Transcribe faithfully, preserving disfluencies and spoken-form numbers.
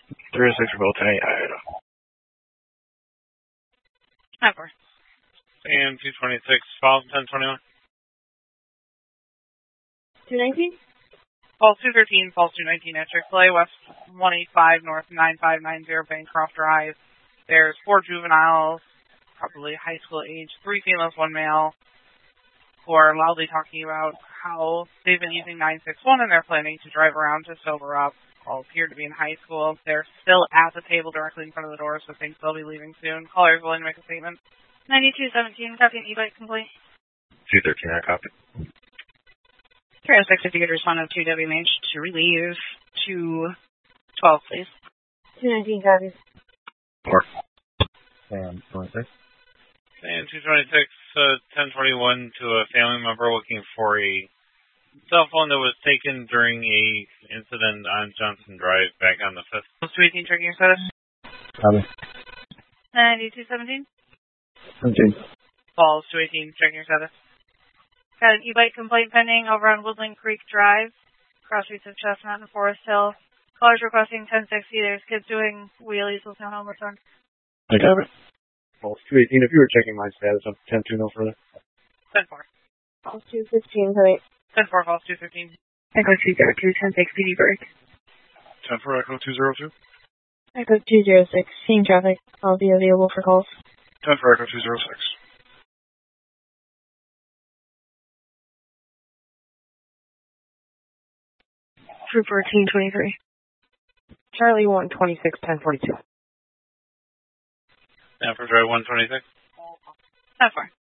three oh six for both ten Idaho. ten four. And two twenty-six, Falls ten twenty-one. two nineteen? Falls two thirteen, Falls two nineteen at Chick-fil-A, West one eighty-five, North nine five nine zero, Bancroft Drive. There's four juveniles, probably high school age, three females, one male, who are loudly talking about how they've been using nine six one and they're planning to drive around to sober up. All appear to be in high school. They're still at the table directly in front of the door, so think they'll be leaving soon. Callers willing to make a statement. ninety-two seventeen, copy an e-bike complaint. two thirteen, I copy. three oh six, if you could respond to two W M H to relieve two twelve, please. two nineteen, copy. Four. And twenty-six. And two twenty-six, uh, ten twenty-one to a family member looking for a cell phone that was taken during a incident on Johnson Drive back on the fifth. Falls two eighteen, checking your status. Copy. ninety-two seventeen. seventeen. Falls two eighteen, checking your status. Got an e-bike complaint pending over on Woodland Creek Drive, cross streets of Chestnut and Forest Hill. Callers requesting ten sixty. There's kids doing wheelies with no helmets on. I got it. Falls two eighteen, if you were checking my status, I'm ten two, no further. ten four. Falls two fifteen, coming. ten four, Falls two fifteen. Echo two zero two, ten six, P D break. ten four, Echo two zero two. Echo two zero six, seeing traffic. I'll be available for calls. ten four, Echo two zero six. Trooper team twenty-three. Charlie one twenty-six, ten forty-two. And for Drive one twenty-six. ten four.